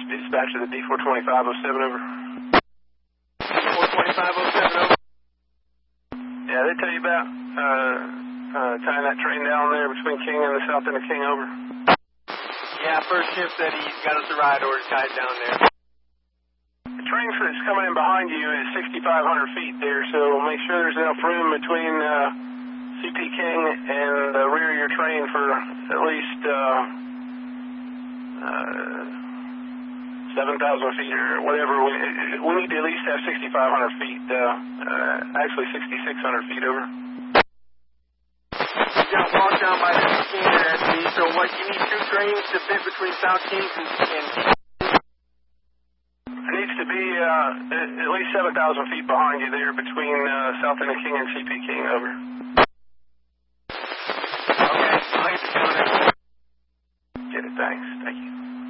dispatch of the D42507, over. D42507, over. Yeah, they tell you about tying that train down there between King and the south end of King, over. Yeah, first shift said he's got us a ride order tied down there. The train that's coming in behind you is 6,500 feet there, so make sure there's enough room between CP King and the rear of your train for at least 7,000 feet or whatever. We need to at least have 6,500 feet, actually 6,600 feet, over. You got walked down by the King and SD, so what, you need two trains to fit between South Kings and It needs to be at least 7,000 feet behind you there between South End of King and CP King, over.